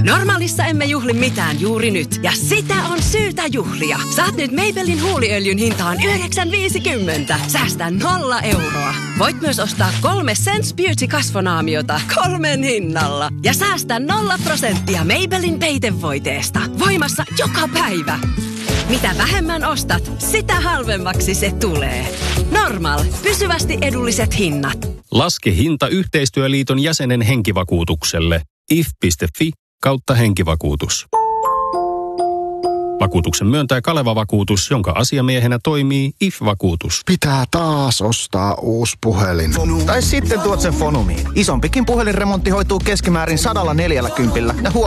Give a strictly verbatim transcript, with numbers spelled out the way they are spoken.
Normaalissa emme juhli mitään juuri nyt. Ja sitä on syytä juhlia. Saat nyt Maybellin huuliöljyn hintaan yhdeksän viisikymmentä. Säästä nolla euroa. Voit myös ostaa kolme Sense Beauty kasvonaamiota kolmen hinnalla. Ja säästä nolla prosenttia Maybellin peitevoiteesta. Voimassa joka päivä. Mitä vähemmän ostat, sitä halvemmaksi se tulee. Normal. Pysyvästi edulliset hinnat. Laske hinta Yhteistyöliiton jäsenen henkivakuutukselle. if piste fi kautta henkivakuutus. Vakuutuksen myöntää Kaleva Vakuutus, jonka asiamiehenä toimii I F-vakuutus. Pitää taas ostaa uusi puhelin. Tai sitten tuot sen Fonumiin. Isompikin puhelinremontti hoituu keskimäärin sadalla neljälläkympillä ja